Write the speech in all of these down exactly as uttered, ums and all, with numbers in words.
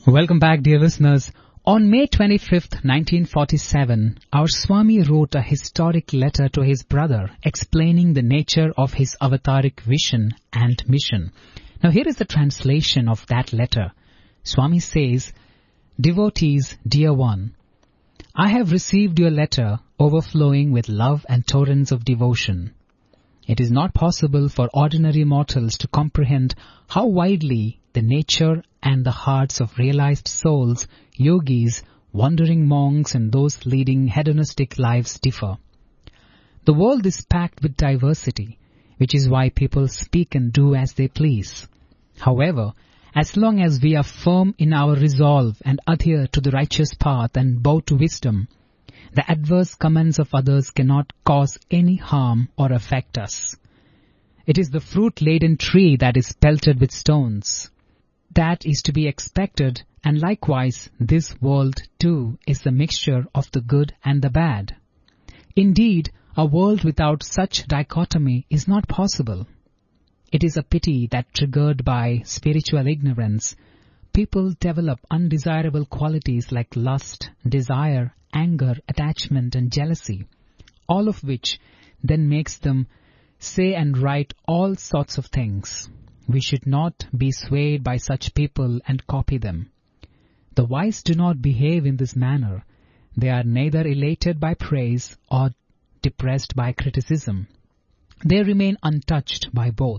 Welcome back, dear listeners. On May twenty-fifth, nineteen forty-seven, our Swami wrote a historic letter to his brother explaining the nature of his avataric vision and mission. Now here is the translation of that letter. Swami says, "Devotees, dear one, I have received your letter overflowing with love and torrents of devotion. It is not possible for ordinary mortals to comprehend how widely the nature and the hearts of realized souls, yogis, wandering monks, and those leading hedonistic lives differ. The world is packed with diversity, which is why people speak and do as they please. However, as long as we are firm in our resolve and adhere to the righteous path and bow to wisdom, the adverse comments of others cannot cause any harm or affect us. It is the fruit-laden tree that is pelted with stones. That is to be expected, and likewise this world too is a mixture of the good and the bad. Indeed, a world without such dichotomy is not possible. It is a pity that, triggered by spiritual ignorance, people develop undesirable qualities like lust, desire, anger, attachment, and jealousy, all of which then makes them say and write all sorts of things. We should not be swayed by such people and copy them. The wise do not behave in this manner. They are neither elated by praise or depressed by criticism. They remain untouched by both.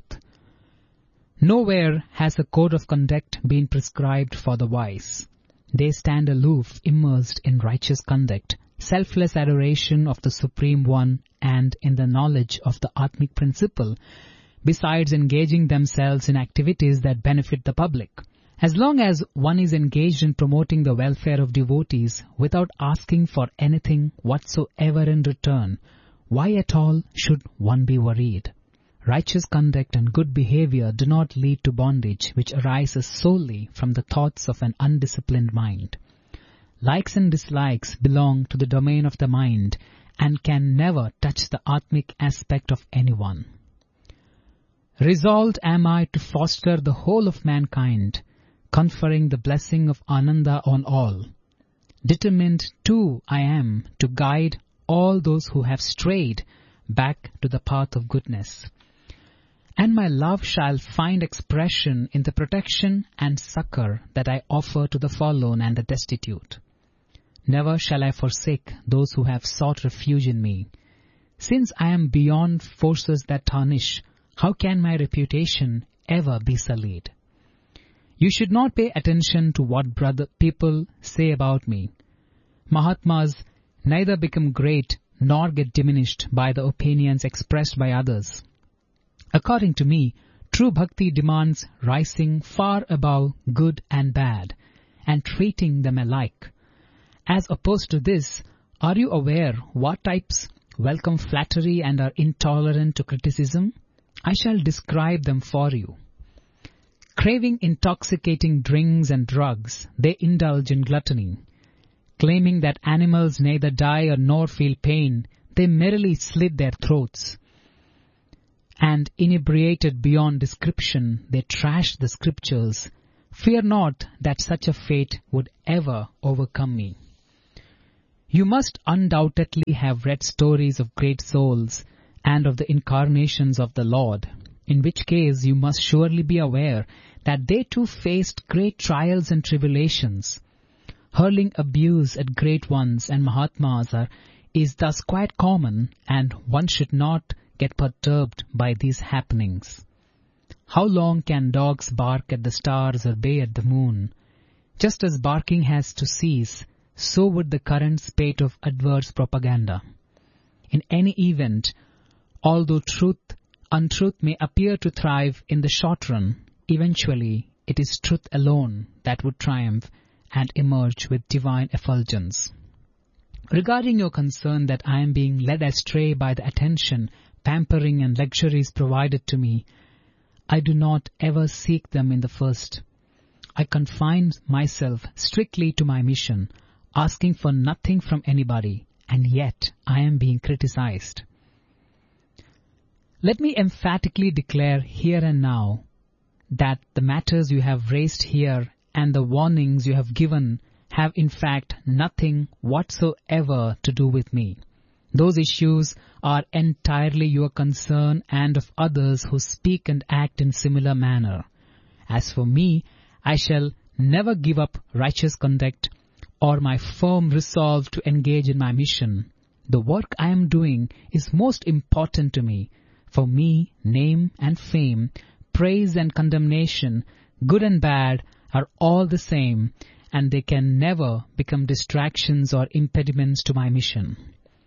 Nowhere has a code of conduct been prescribed for the wise. They stand aloof, immersed in righteous conduct, selfless adoration of the Supreme One, and in the knowledge of the Atmic principle, besides engaging themselves in activities that benefit the public. As long as one is engaged in promoting the welfare of devotees without asking for anything whatsoever in return, why at all should one be worried? Righteous conduct and good behavior do not lead to bondage, which arises solely from the thoughts of an undisciplined mind. Likes and dislikes belong to the domain of the mind and can never touch the Atmic aspect of anyone. Resolved am I to foster the whole of mankind, conferring the blessing of Ananda on all. Determined too I am to guide all those who have strayed back to the path of goodness. And my love shall find expression in the protection and succor that I offer to the forlorn and the destitute. Never shall I forsake those who have sought refuge in me. Since I am beyond forces that tarnish, how can my reputation ever be sullied? You should not pay attention to what brother people say about me. Mahatmas neither become great nor get diminished by the opinions expressed by others. According to me, true bhakti demands rising far above good and bad and treating them alike. As opposed to this, are you aware what types welcome flattery and are intolerant to criticism? I shall describe them for you. Craving intoxicating drinks and drugs, they indulge in gluttony. Claiming that animals neither die nor feel pain, they merrily slit their throats. And inebriated beyond description, they trash the scriptures. Fear not that such a fate would ever overcome me. You must undoubtedly have read stories of great souls and of the incarnations of the Lord, in which case you must surely be aware that they too faced great trials and tribulations. Hurling abuse at great ones and Mahatmas are, is thus quite common, and one should not get perturbed by these happenings. How long can dogs bark at the stars or bay at the moon? Just as barking has to cease, so would the current spate of adverse propaganda. In any event, although truth, untruth may appear to thrive in the short run, eventually it is truth alone that would triumph and emerge with divine effulgence. Regarding your concern that I am being led astray by the attention, pampering, and luxuries provided to me, I do not ever seek them in the first. I confine myself strictly to my mission, asking for nothing from anybody, and yet I am being criticized. Let me emphatically declare here and now that the matters you have raised here and the warnings you have given have in fact nothing whatsoever to do with me. Those issues are entirely your concern and of others who speak and act in similar manner. As for me, I shall never give up righteous conduct or my firm resolve to engage in my mission. The work I am doing is most important to me. For me, name and fame, praise and condemnation, good and bad, are all the same, and they can never become distractions or impediments to my mission.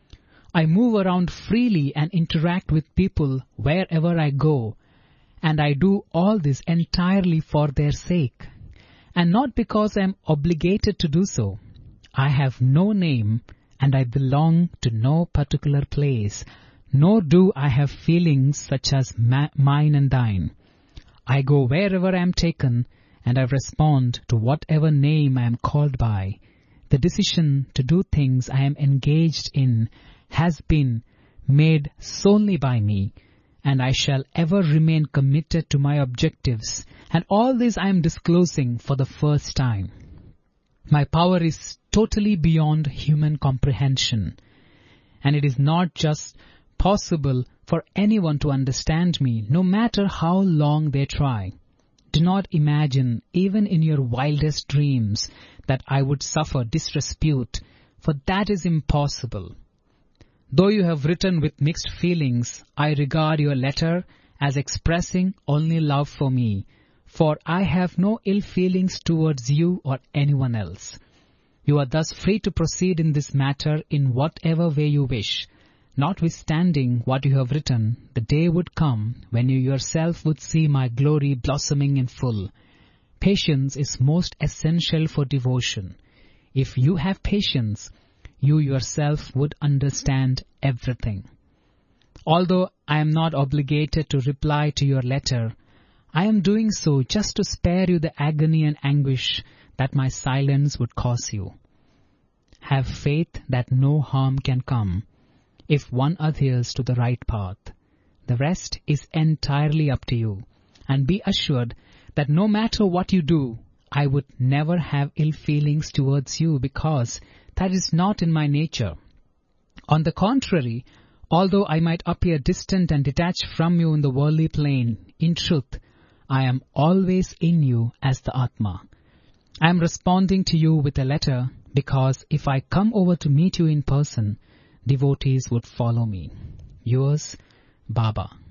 I move around freely and interact with people wherever I go, and I do all this entirely for their sake, and not because I am obligated to do so. I have no name, and I belong to no particular place, nor do I have feelings such as ma- mine and thine. I go wherever I am taken, and I respond to whatever name I am called by. The decision to do things I am engaged in has been made solely by me, and I shall ever remain committed to my objectives, and all this I am disclosing for the first time. My power is totally beyond human comprehension, and it is not just possible for anyone to understand me, no matter how long they try. Do not imagine, even in your wildest dreams, that I would suffer disrepute, for that is impossible. Though you have written with mixed feelings, I regard your letter as expressing only love for me, for I have no ill feelings towards you or anyone else. You are thus free to proceed in this matter in whatever way you wish. Notwithstanding what you have written, the day would come when you yourself would see my glory blossoming in full. Patience is most essential for devotion. If you have patience, you yourself would understand everything. Although I am not obligated to reply to your letter, I am doing so just to spare you the agony and anguish that my silence would cause you. Have faith that no harm can come if one adheres to the right path. The rest is entirely up to you, and be assured that no matter what you do, I would never have ill feelings towards you, because that is not in my nature. On the contrary, although I might appear distant and detached from you in the worldly plane, in truth, I am always in you as the Atma. I am responding to you with a letter because if I come over to meet you in person, devotees would follow me. Yours, Baba.